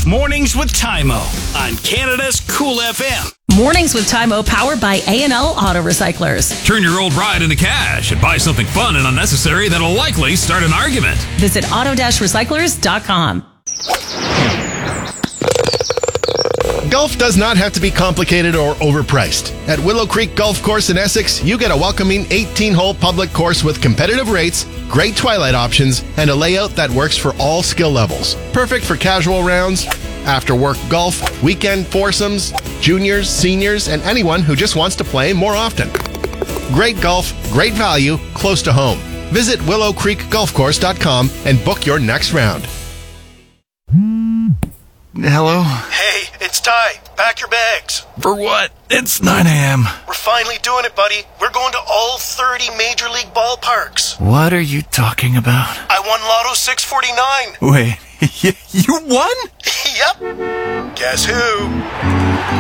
Mornings with Tymo on Canada's Cool FM. Mornings with Tymo, powered by A&L Auto Recyclers. Turn your old ride into cash and buy something fun and unnecessary that'll likely start an argument. Visit auto-recyclers.com. Golf does not have to be complicated or overpriced. At Willow Creek Golf Course in Essex, you get a welcoming 18-hole public course with competitive rates, great twilight options, and a layout that works for all skill levels. Perfect for casual rounds, after-work golf, weekend foursomes, juniors, seniors, and anyone who just wants to play more often. Great golf, great value, close to home. Visit willowcreekgolfcourse.com and book your next round. Hello? Hey, it's Ty. Pack your bags. For what? It's 9 a.m. We're finally doing it, buddy. We're going to all 30 Major League ballparks. What are you talking about? I won Lotto 649. Wait, you won? Yep. Guess who?